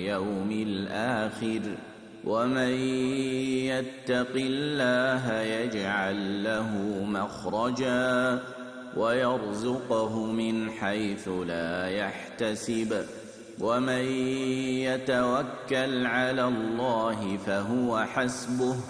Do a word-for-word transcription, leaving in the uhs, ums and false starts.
واليوم الآخر ومن يتق الله يجعل له مخرجا ويرزقه من حيث لا يحتسب ومن يتوكل على الله فهو حسبه